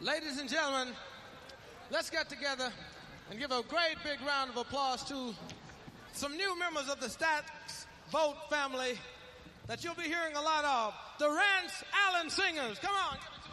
Ladies and gentlemen, let's get together and give a great big round of applause to some new members of the Stax Vote family that you'll be hearing a lot of, the Rance Allen Singers. Come on.